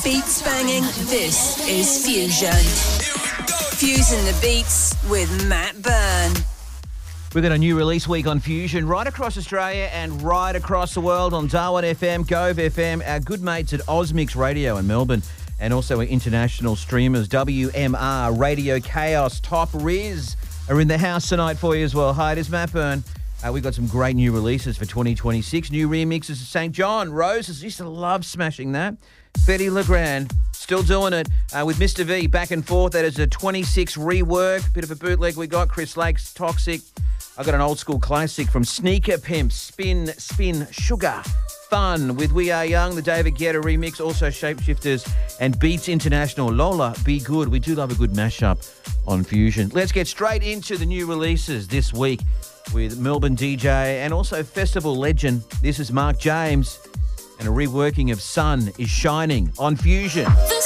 Beats banging, this is Fusion. Fusing the beats with Matt Byrne. We've got a new release week on Fusion right across Australia and right across the world on Darwin FM, Gove FM, our good mates at Osmix Radio in Melbourne, and also our international streamers, WMR, Radio Chaos, Top Riz are in the house tonight for you as well. Hi, it is Matt Byrne. We've got some great new releases for 2026. New remixes of St. John. Roses used to love smashing that. Fetty Legrand, still doing it with Mr. V, Back and Forth. That is a 26 rework. Bit of a bootleg we got. Chris Lake's Toxic. I got an old school classic from Sneaker Pimps, Spin, Spin, Sugar. Fun with We Are Young, the David Guetta remix. Also Shapeshifters and Beats International. Lola, Be Good. We do love a good mashup on Fusion. Let's get straight into the new releases this week with Melbourne DJ and also festival legend. This is Mark James and a reworking of Sun is Shining on Fusion.